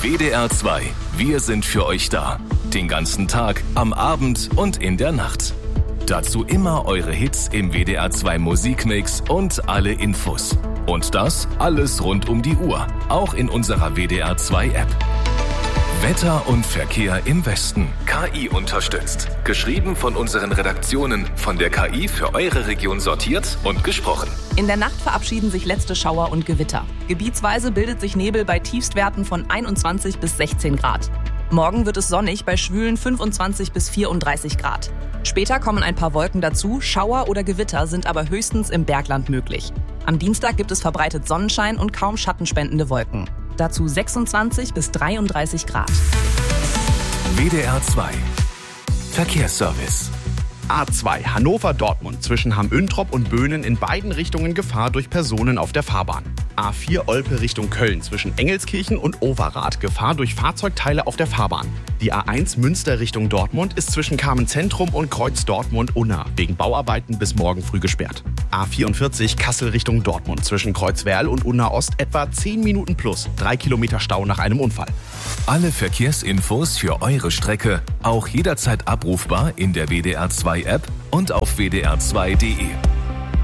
WDR 2. Wir sind für euch da. Den ganzen Tag, am Abend und in der Nacht. Dazu immer eure Hits im WDR 2 Musikmix und alle Infos. Und das alles rund um die Uhr. Auch in unserer WDR 2 App. Wetter und Verkehr im Westen. KI unterstützt. Geschrieben von unseren Redaktionen, von der KI für eure Region sortiert und gesprochen. In der Nacht verabschieden sich letzte Schauer und Gewitter. Gebietsweise bildet sich Nebel bei Tiefstwerten von 21 bis 16 Grad. Morgen wird es sonnig bei schwülen 25 bis 34 Grad. Später kommen ein paar Wolken dazu, Schauer oder Gewitter sind aber höchstens im Bergland möglich. Am Dienstag gibt es verbreitet Sonnenschein und kaum schattenspendende Wolken. Dazu 26 bis 33 Grad. WDR 2 Verkehrsservice. A2 Hannover-Dortmund zwischen Hamm-Üntrop und Böhnen in beiden Richtungen Gefahr durch Personen auf der Fahrbahn. A4 Olpe Richtung Köln zwischen Engelskirchen und Overath Gefahr durch Fahrzeugteile auf der Fahrbahn. Die A1 Münster Richtung Dortmund ist zwischen Carmen-Zentrum und Kreuz Dortmund-Unna wegen Bauarbeiten bis morgen früh gesperrt. A44 Kassel Richtung Dortmund zwischen Kreuzwerl und Unna-Ost etwa 10 Minuten plus 3 Kilometer Stau nach einem Unfall. Alle Verkehrsinfos für eure Strecke auch jederzeit abrufbar in der WDR 2 App und auf wdr2.de.